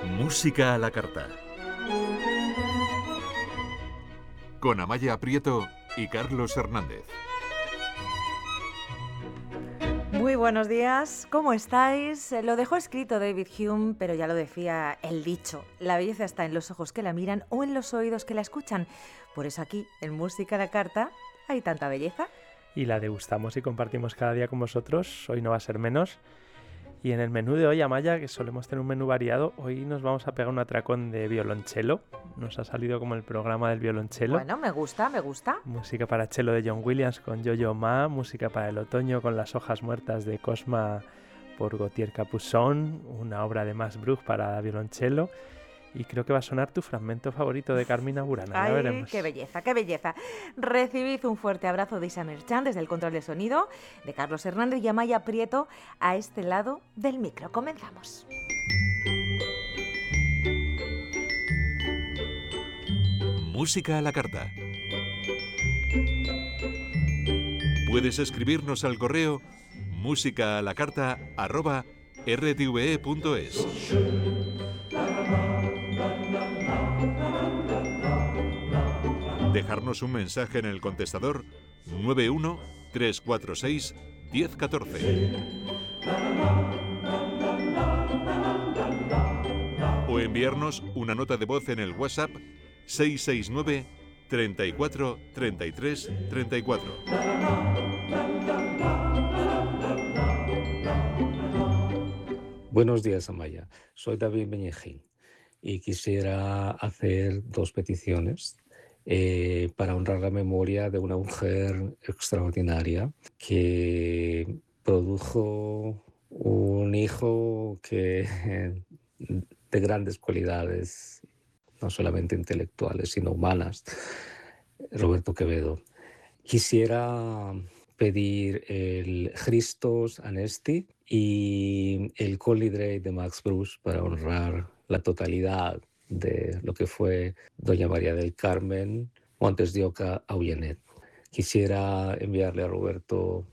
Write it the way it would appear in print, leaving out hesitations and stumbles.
Música a la carta. Con Amaya Prieto y Carlos Hernández. Muy buenos días, ¿cómo estáis? Lo dejó escrito David Hume, pero ya lo decía el dicho. La belleza está en los ojos que la miran o en los oídos que la escuchan. Por eso aquí, en Música a la carta, hay tanta belleza. Y la degustamos y compartimos cada día con vosotros. Hoy no va a ser menos. Y en el menú de hoy, Amaya, que solemos tener un menú variado, hoy nos vamos a pegar un atracón de violonchelo. Nos ha salido como el programa del violonchelo. Bueno, me gusta. Música para cello de John Williams con Yo-Yo Ma, música para el otoño con Las hojas muertas de Cosma por Gautier Capuçon, una obra de Max Bruch para violonchelo. Y creo que va a sonar tu fragmento favorito de Carmina Burana. ¡Ay, ya veremos! qué belleza, qué belleza! Recibid un fuerte abrazo de Isa Merchán desde el control de sonido, de Carlos Hernández y Amaya Prieto a este lado del micro. Comenzamos. Música a la carta. Puedes escribirnos al correo musicalacarta@rtve.es. Dejarnos un mensaje en el contestador 91 346 1014. O enviarnos una nota de voz en el WhatsApp 669 34 33 34. Buenos días, Amaya. Soy David Beñejín y quisiera hacer dos peticiones para honrar la memoria de una mujer extraordinaria que produjo un hijo de grandes cualidades, no solamente intelectuales, sino humanas, Roberto Quevedo. Quisiera pedir el Christos Anesti y el Colibrí de Max Bruch para honrar la totalidad de lo que fue Doña María del Carmen Montes de Oca Aullenet. Quisiera enviarle a Roberto